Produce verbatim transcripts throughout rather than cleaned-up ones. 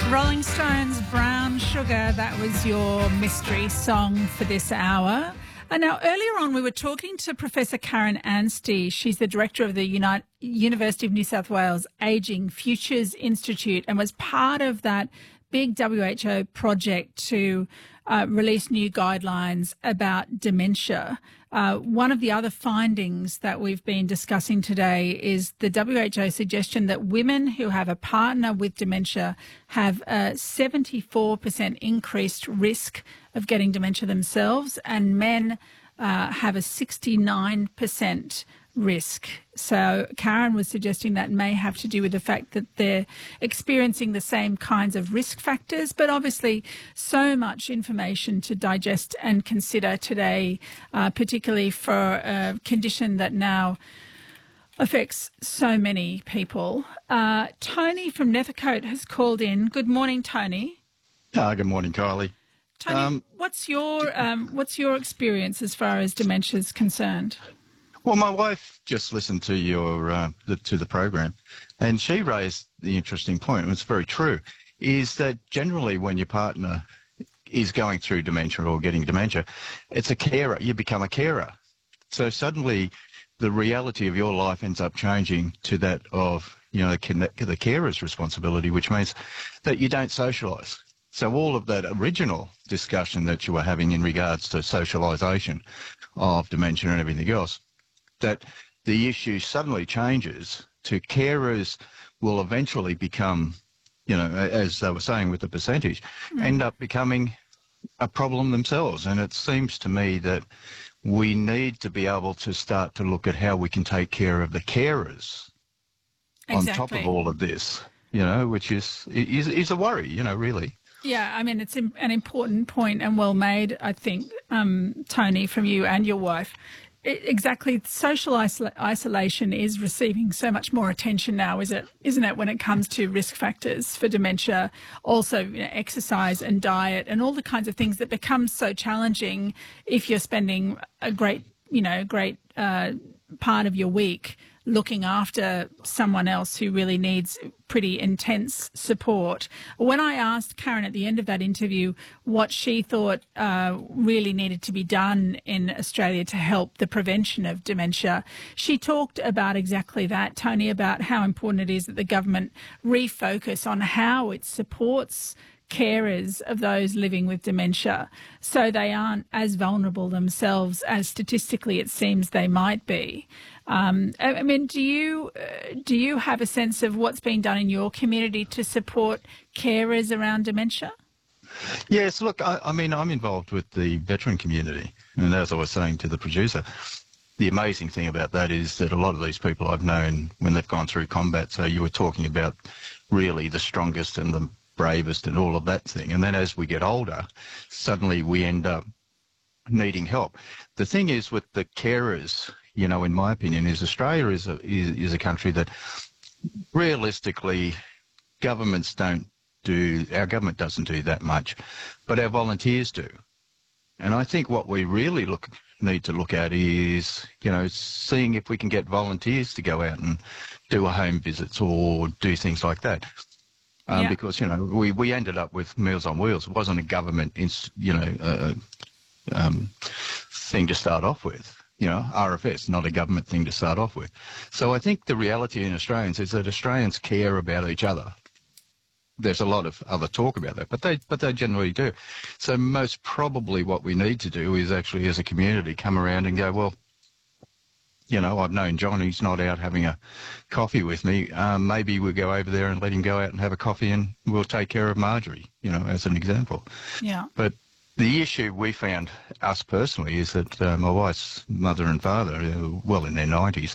Rolling Stones, Brown Sugar, that was your mystery song for this hour. And now, earlier on, we were talking to Professor Karen Anstey. She's the director of the Uni- University of New South Wales Ageing Futures Institute and was part of that big W H O project to uh, release new guidelines about dementia. Uh, one of the other findings that we've been discussing today is the W H O suggestion that women who have a partner with dementia have a seventy-four percent increased risk of getting dementia themselves, and men uh, have a sixty-nine percent risk. So Karen was suggesting that may have to do with the fact that they're experiencing the same kinds of risk factors, but obviously so much information to digest and consider today, uh, particularly for a condition that now affects so many people. Uh, Tony from Nethercote has called in. Good morning, Tony. Ah, good morning, Kylie. Tony, um, what's your um, what's your experience as far as dementia is concerned? Well, my wife just listened to your uh, the, to the program, and she raised the interesting point, and it's very true, is that generally when your partner is going through dementia or getting dementia, it's a carer. You become a carer. So suddenly the reality of your life ends up changing to that of, you know, the carer's responsibility, which means that you don't socialise. So all of that original discussion that you were having in regards to socialisation of dementia and everything else, that the issue suddenly changes to carers will eventually become, you know, as they were saying with the percentage, mm. end up becoming a problem themselves. And it seems to me that we need to be able to start to look at how we can take care of the carers exactly. on top of all of this, you know, which is, is, is a worry, you know, really. Yeah, I mean, it's an important point and well made, I think, um, Tony, from you and your wife. It, exactly. Social isol- isolation is receiving so much more attention now, is it, isn't it, when it comes to risk factors for dementia, also you know, exercise and diet and all the kinds of things that become so challenging if you're spending a great, you know, great uh, part of your week looking after someone else who really needs pretty intense support. When I asked Karen at the end of that interview what she thought uh, really needed to be done in Australia to help the prevention of dementia, she talked about exactly that, Tony, about how important it is that the government refocus on how it supports carers of those living with dementia so they aren't as vulnerable themselves as statistically it seems they might be. Um, I mean, do you uh, do you have a sense of what's being done in your community to support carers around dementia? Yes, look, I, I mean, I'm involved with the veteran community, and as I was saying to the producer, the amazing thing about that is that a lot of these people I've known when they've gone through combat, so you were talking about really the strongest and the bravest and all of that thing, and then as we get older, suddenly we end up needing help. The thing is with the carers, you know, in my opinion, is Australia is a, is, is a country that realistically governments don't do, our government doesn't do that much, but our volunteers do. And I think what we really look need to look at is, you know, seeing if we can get volunteers to go out and do a home visits or do things like that. Um, yeah. Because, you know, we, we ended up with Meals on Wheels. It wasn't a government, inst- you know, uh, um, thing to start off with. You know, R F S, not a government thing to start off with. So I think the reality in Australians is that Australians care about each other. There's a lot of other talk about that, but they but they generally do. So most probably what we need to do is actually as a community come around and go, well, you know, I've known John, he's not out having a coffee with me. Um, maybe we'll go over there and let him go out and have a coffee and we'll take care of Marjorie, you know, as an example. Yeah. But the issue we found, us personally, is that uh, my wife's mother and father, uh, well in their nineties,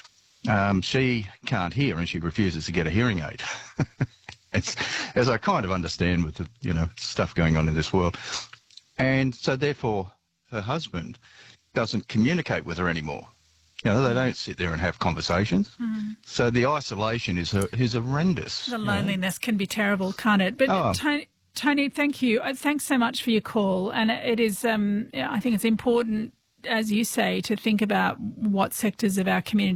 um, she can't hear and she refuses to get a hearing aid. It's, as I kind of understand with the, you know, stuff going on in this world. And so therefore her husband doesn't communicate with her anymore. You know, they don't sit there and have conversations. Mm. So the isolation is, is horrendous. The loneliness know? can be terrible, can't it? But oh. Tony, Tony, thank you. Uh, thanks so much for your call. And it is, um, I think it's important, as you say, to think about what sectors of our community